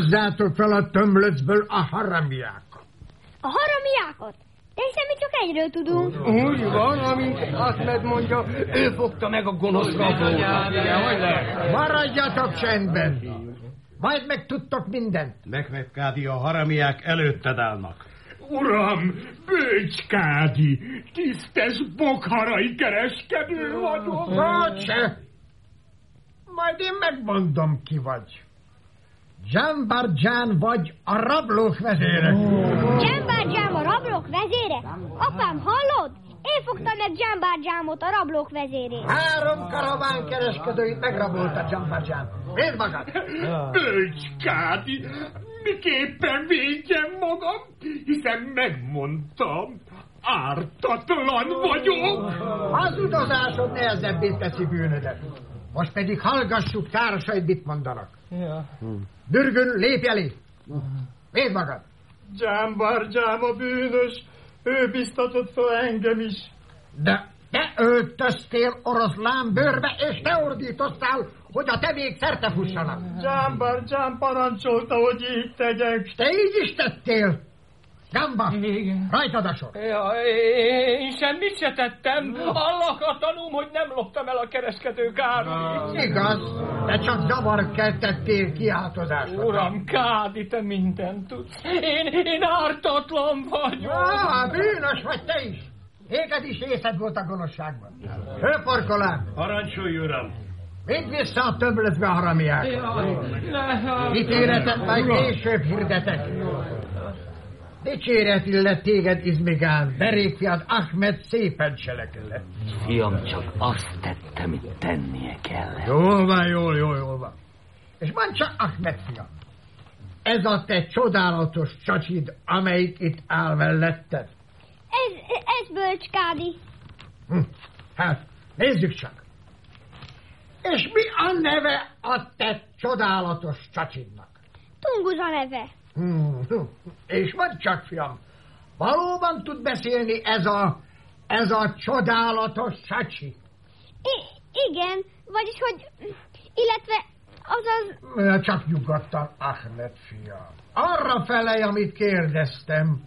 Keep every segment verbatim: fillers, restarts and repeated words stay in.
Hozzátok fel a tömlöcből a haramiákat. A haramiákat? De hiszen mi csak egyről tudunk. Úgy van, amint Ahmed mondja, ő fogta meg a gonosz rabót. Maradjatok csendben. Majd megtudtok mindent. Mehmed Kádi, a haramiák előtted állnak. Uram, Bölcs Kádi, tisztes bokharai kereskedő vagyok. Bocse! Majd én megmondom, ki vagy. Dzsambardzsán vagy a rablók vezére. Dzsambardzsám a rablók vezére? Apám, hallod? Én fogtam meg Dzsambardzsámot, a rablók vezérét. Három karaván kereskedőit megrabolta Dzsambardzsán. Védd magad! Bölcs Kádi, miképpen védjem magam, hiszen megmondtam, ártatlan vagyok. Hazudozásod nehezebbé teszi bűnödet. Most pedig hallgassuk társaid, mit mondanak. Ja. Dürgün, lépj elé! Védd magad! Dzsambardzsám a bűnös, ő biztatott fel engem is. De te öltöztél oroszlán bőrbe, és te ordítoztál, hogy a tevék szerte fussanak. Dzsambardzsám parancsolta, hogy így tegyek. És te így is tettél? Gamba, igen. Rajtad a sor. Ja, én semmit se tettem. Allaha tanúm, hogy nem loptam el a kereskedő Kádit. Igaz, de csak zavar keltettél kiáltozásra. Uram, Kádi, te mindent tudsz. Én, én ártatlan vagyok. Ah, bűnös vagy te is. Téged is részed volt a gonoszságban. Hőporkolán. Parancsolj, uram. Vidd vissza a tömlöcbe a haramiákat. Ítéletet majd később hirdetek. Dicséret illet téged, Izmigán, derékfiad Ahmed szépen cselekedett. Fiam, csak azt tette, mit tennie kell. Jól van, jól, jól, jól van. És mondd csak, Ahmed fiam, ez a te csodálatos csacsid, amelyik itt áll melletted? Ez, ez Bölcs Kádi. Hm, hát, nézzük csak. És mi a neve a te csodálatos csacsidnak? Tunguz a neve. Hmm, és mondd csak, fiam, valóban tud beszélni ez a, ez a csodálatos csacsi? I- igen, vagyis, hogy, illetve azaz... Csak nyugodtan, Ahmed fiam. Arra felej, amit kérdeztem,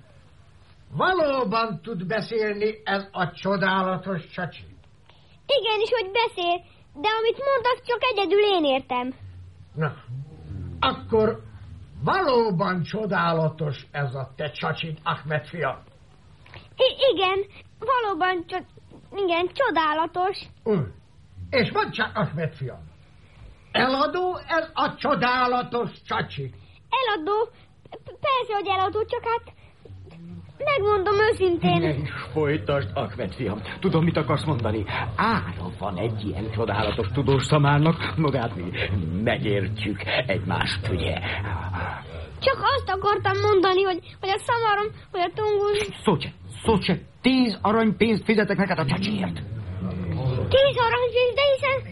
valóban tud beszélni ez a csodálatos csacsi? Igenis, hogy beszél, de amit mond, azt csak egyedül én értem. Na, akkor... valóban csodálatos ez a te csacsid, Ahmed fiam. I- igen, valóban csak, igen, csodálatos. Uh, és mondd csak, Ahmed fiam, eladó ez a csodálatos csacsi? Eladó? Persze, hogy eladó, csak hát megmondom őszintén. Ne is folytasd, Ahmed fiam. Tudom, mit akarsz mondani. Ára van egy ilyen csodálatos tudós szamárnak, no de hát mi megértjük egymást, ugye? Csak azt akartam mondani, hogy, hogy a szamarom, hogy a tunguz... Szó se, szó se. Tíz aranypénzt fizetek neked a csacsiért. Tíz aranypénzt, de hiszen...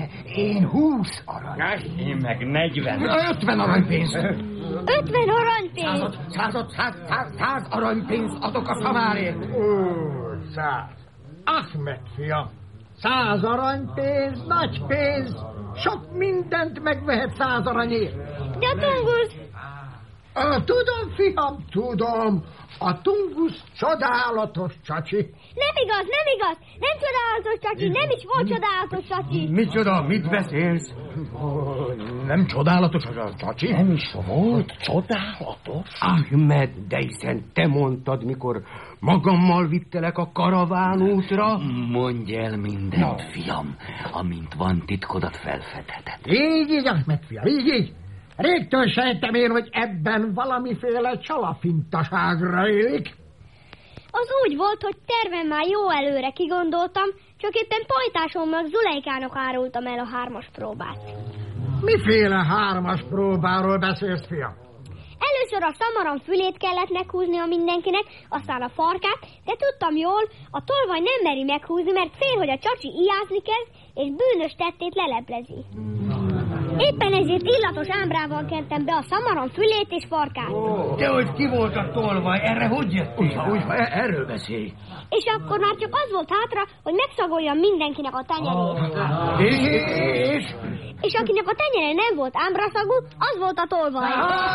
Én húsz arany. Én meg negyven. Ötven aranypénzt. Ötven aranypénzt. Század, század, száz, száz, száz aranypénzt adok a szamárért. Ó, száz. Ahmed fiam, száz aranypénz, nagy pénz, sok mindent megvehet száz aranyért. De a tunguz... Ö, tudom, fiam, tudom. A tungusz csodálatos csacsi. Nem igaz, nem igaz. Nem csodálatos csacsi, nem is volt csodálatos csacsi. Micsoda, mit beszélsz? Nem csodálatos az a csacsi? Nem is volt csodálatos? Ahmed, de hiszen te mondtad, mikor magammal vittelek a karavánútra. Mondj el mindent, no. Fiam, amint van titkodat felfedheted. Így, így, Ahmed fiam, így, így. Régtől sejtem én, hogy ebben valamiféle csalafintaságra élik. Az úgy volt, hogy tervem már jó előre kigondoltam, csak éppen pajtásomnak, Zulejkának árultam el a hármas próbát. Miféle hármas próbáról beszélsz, fiam? Először a szamaram fülét kellett meghúzni a mindenkinek, aztán a farkát, de tudtam jól, a tolvaj nem meri meghúzni, mert fél, hogy a csacsi ijázni kezd, és bűnös tettét leleplezi. Éppen ezért illatos ámbrával kentem be a szamaram fülét és farkát. Oh, de hogy ki volt a tolvaj, erre hogy jött? Úgy, úgy, erről beszélj. És akkor már csak az volt hátra, hogy megszagoljam mindenkinek a tenyerét. Oh. És? és akinek a tenyere nem volt ámbraszagú, az volt a tolvaj.